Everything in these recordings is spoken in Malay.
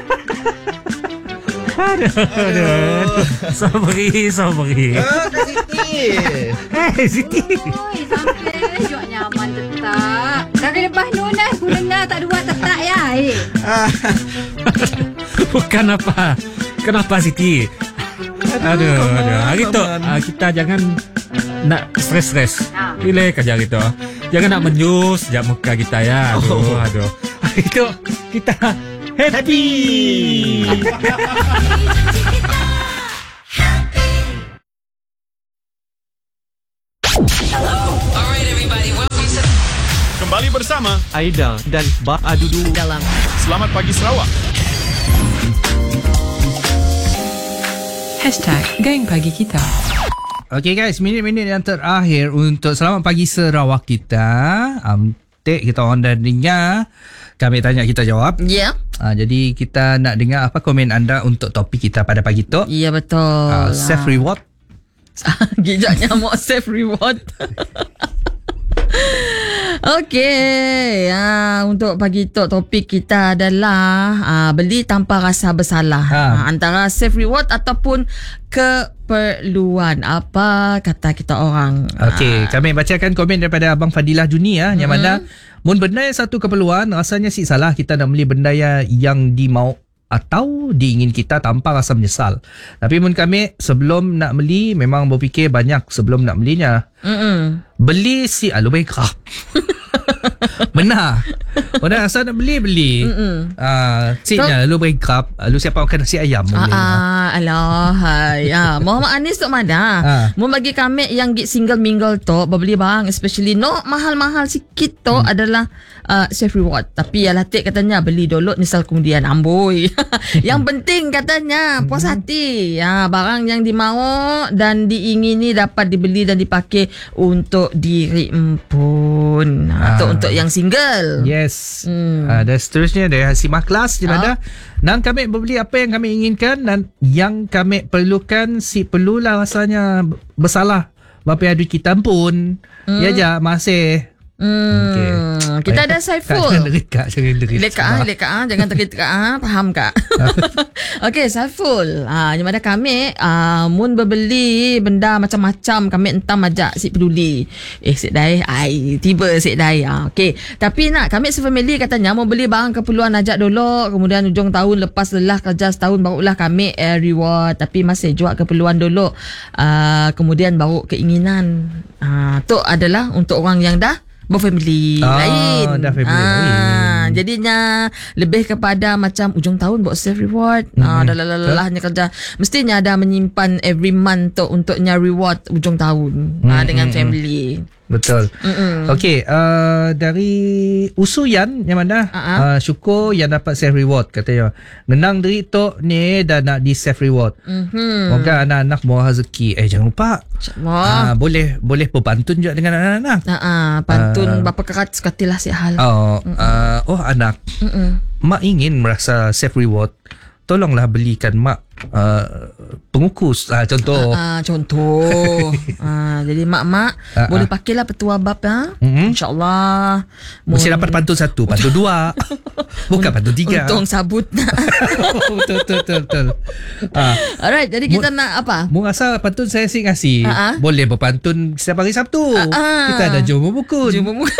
Aduh. Sorry. Kak Siti. Siti. Oi, sampai jok nyaman tetap. Dari lepas Nuna, aku dengar tak dua tetap ya. Bukan apa. Kenapa Siti? Aduh. Hari tu kita jangan nak stres. Relax aja gitu. Jangan nak menjus sejak muka kita ya. Aduh. Hari tu kita happy. Kembali bersama Aida dan Bah Adudu Dalam Selamat Pagi Sarawak. #Geng Pagi Kita. Okay guys, minit-minit yang terakhir untuk Selamat Pagi Sarawak kita. Kita orang dah dengar, kami tanya kita jawab. Ya. Jadi kita nak dengar apa komen anda untuk topik kita pada pagi tu. Ya betul. Self reward. Gijaknya mau self reward. Okey, untuk pagi tu topik kita adalah beli tanpa rasa bersalah. Antara self reward ataupun keperluan. Apa kata kita orang? Okey, kami bacakan komen daripada Abang Fadilah Juni yang mana mun benda yang satu keperluan, rasanya sih salah kita nak beli benda yang dimau atau diingin kita tanpa rasa menyesal. Tapi mun kami sebelum nak beli memang berfikir banyak sebelum nak belinya. Beli si lebih kerap. Benar. Orang asal nak beli. Ciknya lu beri kerap. Lu siapa makan nasi ayam. Alah. Muhammad Anis tu mana? Mau bagi kami yang single mingle tu beli barang especially mahal-mahal sikit tu adalah self reward. Tapi ya latik katanya beli dulu misal kemudian amboi. Yang penting katanya puas hati. Barang yang dimau dan diingini dapat dibeli dan dipakai untuk diri empun. Untuk yang single. Yes. Dan seterusnya dari Hasimah Kelas di mana dan kami beli apa yang kami inginkan dan yang kami perlukan si perlulah rasanya bersalah. Bapa duit kita pun. Ya je masih. Okay. Kita ada Saiful. Jangan derit. Jangan terit Kak. Faham Kak? Okey, Saiful. Yang mana kami mun berbeli benda macam-macam kami entam ajak si peduli. Tiba si dai. Okey. Tapi nak kami sefamily katanya mau beli barang keperluan ajak dulu, kemudian hujung tahun lepas lelah kerja setahun barulah kami reward, tapi masih juga keperluan dulu. Kemudian baru keinginan. Tu adalah untuk orang yang dah berfamily lain. Dah family lain. Jadinya lebih kepada macam ujung tahun buat self reward. Dah lelahnya kerja. Mestinya ada menyimpan every month tu untuknya reward ujung tahun dengan family. Betul. Okey, dari Usuyan yang mana syukur yang dapat self reward katanya. Ngenang diri tu ni dah nak di self reward. Moga anak-anak mau rezeki. Jangan lupa. Boleh berpantun juga dengan anak-anak. Pantun bapa kerat sekatilah si hal. Anak. Mak ingin merasa self reward. Tolonglah belikan mak pengukus contoh. Jadi mak boleh pakailah petua bab InsyaAllah. Mesti dapat pantun 1, pantun 2. Bukan pantun 3. Untung sabut. Betul. Alright, jadi kita nak apa? Mu rasa pantun saya ngasih. Boleh berpantun setiap hari Sabtu. Kita ada jom membukun.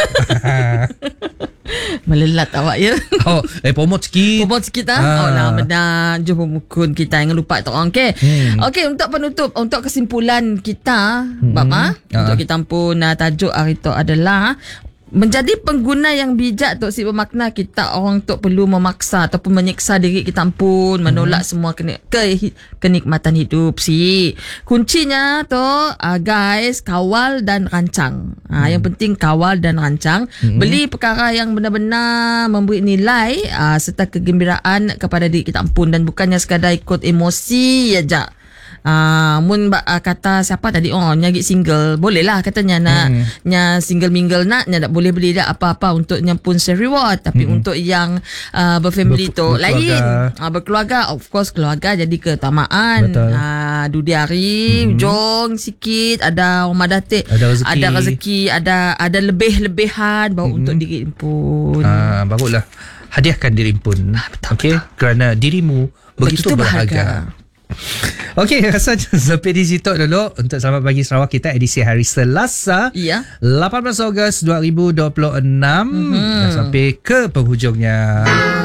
Melelat awak ya. Promote sikit. Benar. Jom pemukul kita. Jangan lupa tu orang. Okey, untuk penutup, untuk kesimpulan kita untuk kita pun tajuk hari tu adalah menjadi pengguna yang bijak tu si bermakna kita orang tu perlu memaksa ataupun menyiksa diri kita pun menolak semua kenikmatan hidup si. Kuncinya tu guys, kawal dan rancang. Yang penting kawal dan rancang. Beli perkara yang benar-benar memberi nilai serta kegembiraan kepada diri kita pun dan bukannya sekadar ikut emosi aja. Mun kata siapa tadi nyari single boleh lah katanya nya single mingle nak boleh beli dah apa-apa untuk pun self reward, tapi untuk yang berfamily tu lain. Berkeluarga, of course keluarga jadi keutamaan. Dudi hari hujung sikit ada rumah datik, ada rezeki, ada lebih-lebihan baru untuk diri pun. Barulah hadiahkan diri pun. Okey, kerana dirimu begitu berharga. Okey, rasanya sampai di situ dulu untuk Selamat Pagi Sarawak kita edisi hari Selasa, 18 Ogos 2026. Dah sampai ke penghujungnya.